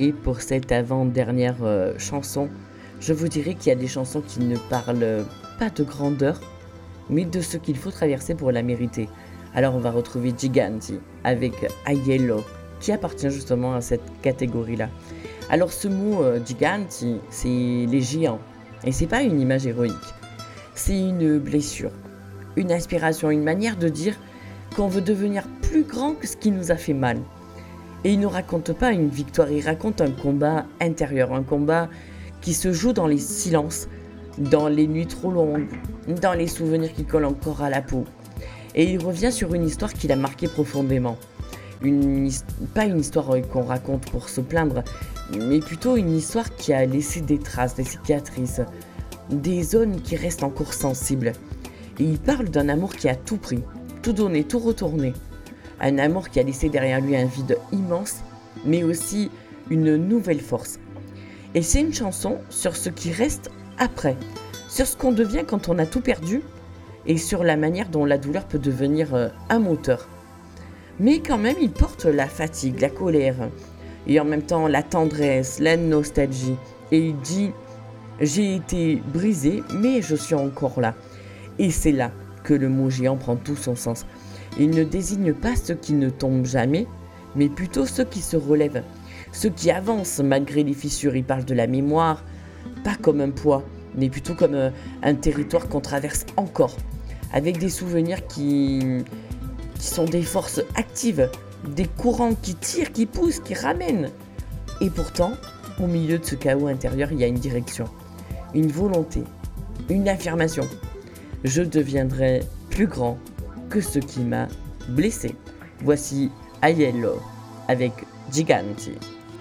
Et pour cette avant-dernière chanson, je vous dirais qu'il y a des chansons qui ne parlent pas de grandeur, mais de ce qu'il faut traverser pour la mériter. Alors on va retrouver Giganti avec Aiello, qui appartient justement à cette catégorie-là. Alors ce mot Giganti, c'est les géants, et c'est pas une image héroïque, c'est une blessure, une inspiration, une manière de dire qu'on veut devenir plus grand que ce qui nous a fait mal. Et il ne raconte pas une victoire, il raconte un combat intérieur, un combat qui se joue dans les silences, dans les nuits trop longues, dans les souvenirs qui collent encore à la peau. Et il revient sur une histoire qui l'a marqué profondément. Pas une histoire qu'on raconte pour se plaindre, mais plutôt une histoire qui a laissé des traces, des cicatrices, des zones qui restent encore sensibles. Et il parle d'un amour qui a tout pris, tout donné, tout retourné. Un amour qui a laissé derrière lui un vide immense, mais aussi une nouvelle force. Et c'est une chanson sur ce qui reste après, sur ce qu'on devient quand on a tout perdu, et sur la manière dont la douleur peut devenir un moteur. Mais quand même, il porte la fatigue, la colère, et en même temps la tendresse, la nostalgie. Et il dit « J'ai été brisé, mais je suis encore là ». Et c'est là que le mot géant prend tout son sens. Il ne désigne pas ceux qui ne tombent jamais, mais plutôt ceux qui se relèvent, ceux qui avancent malgré les fissures. Il parle de la mémoire, pas comme un poids, mais plutôt comme un territoire qu'on traverse encore, avec des souvenirs qui sont des forces actives, des courants qui tirent, qui poussent, qui ramènent. Et pourtant, au milieu de ce chaos intérieur, il y a une direction, une volonté, une affirmation. Je deviendrai plus grand que ce qui m'a blessé. Voici Aiello avec Giganti.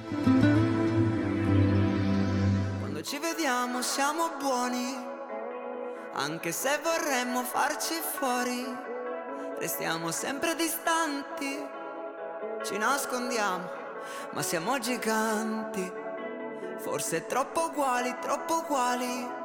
Quando ci vediamo siamo buoni, anche se vorremmo farci fuori. Restiamo sempre distanti, ci nascondiamo, ma siamo giganti. Forse troppo uguali, troppo uguali.